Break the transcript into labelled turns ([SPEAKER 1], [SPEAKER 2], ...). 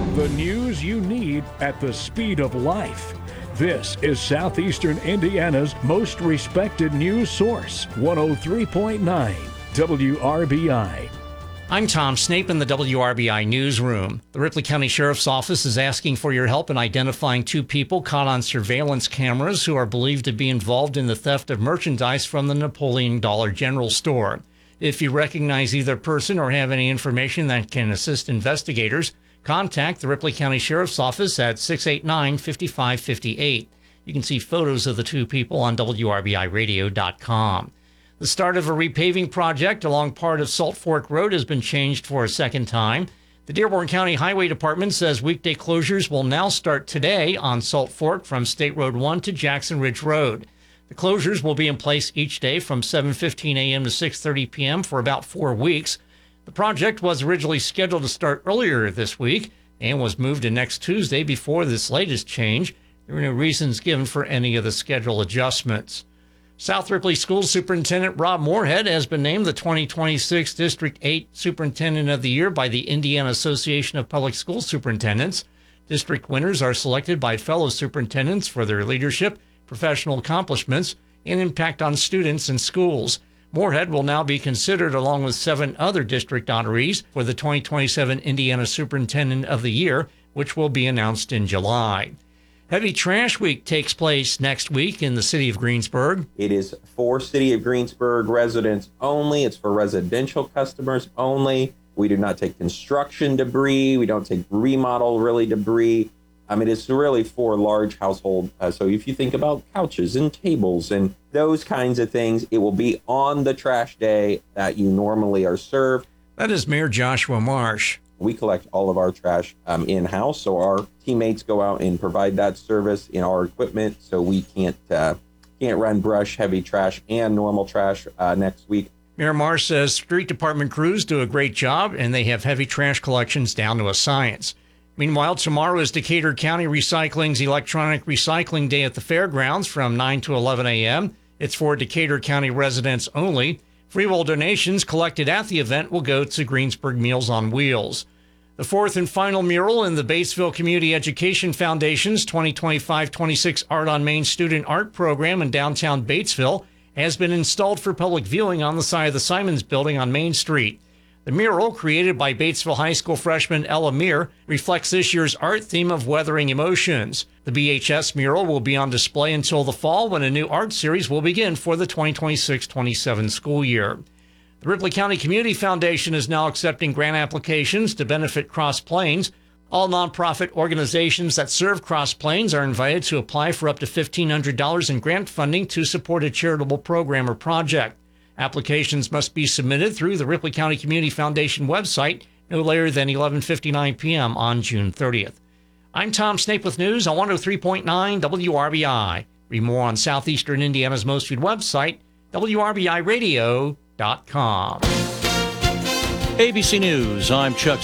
[SPEAKER 1] The news you need at the speed of life. This is Southeastern Indiana's most respected news source, 103.9 WRBI.
[SPEAKER 2] I'm Tom Snape in the WRBI newsroom. The Ripley County Sheriff's Office is asking for your help in identifying two people caught on surveillance cameras who are believed to be involved in the theft of merchandise from the Napoleon Dollar General Store. If you recognize either person or have any information that can assist investigators, contact the Ripley County Sheriff's Office at 689-5558. You can see photos of the two people on WRBIRadio.com. The start of a repaving project along part of Salt Fork Road has been changed for a second time. The Dearborn County Highway Department says weekday closures will now start today on Salt Fork from State Road 1 to Jackson Ridge Road. The closures will be in place each day from 7:15 a.m. to 6:30 p.m. for about 4 weeks. The project was originally scheduled to start earlier this week and was moved to next Tuesday before this latest change. There were no reasons given for any of the schedule adjustments. South Ripley School Superintendent Rob Moorhead has been named the 2026 District 8 Superintendent of the Year by the Indiana Association of Public School Superintendents. District winners are selected by fellow superintendents for their leadership, professional accomplishments, and impact on students and schools. Moorhead will now be considered along with 7 other district honorees for the 2027 Indiana Superintendent of the Year, which will be announced in July. Heavy Trash Week takes place next week in the city of Greensburg.
[SPEAKER 3] It is for City of Greensburg residents only. It's for residential customers only. We do not take construction debris. We don't take remodel really debris. It's really for large household. So if you think about couches and tables and those kinds of things, it will be on the trash day that you normally are served.
[SPEAKER 2] That is Mayor Joshua Marsh.
[SPEAKER 3] We collect all of our trash in-house, so our teammates go out and provide that service in our equipment, so we can't run brush, heavy trash, and normal trash next week.
[SPEAKER 2] Mayor Marsh says street department crews do a great job, and they have heavy trash collections down to a science. Meanwhile, tomorrow is Decatur County Recycling's Electronic Recycling Day at the fairgrounds from 9 to 11 a.m. It's for Decatur County residents only. Free will donations collected at the event will go to Greensburg Meals on Wheels. The fourth and final mural in the Batesville Community Education Foundation's 2025-26 Art on Main Student Art Program in downtown Batesville has been installed for public viewing on the side of the Simons Building on Main Street. The mural, created by Batesville High School freshman Ella Meir, reflects this year's art theme of weathering emotions. The BHS mural will be on display until the fall when a new art series will begin for the 2026-27 school year. The Ripley County Community Foundation is now accepting grant applications to benefit Cross Plains. All nonprofit organizations that serve Cross Plains are invited to apply for up to $1,500 in grant funding to support a charitable program or project. Applications must be submitted through the Ripley County Community Foundation website no later than 11:59 p.m. on June 30th. I'm Tom Snape with news on 103.9 WRBI. Read more on Southeastern Indiana's most viewed website, WRBIRadio.com.
[SPEAKER 4] ABC News, I'm Chuck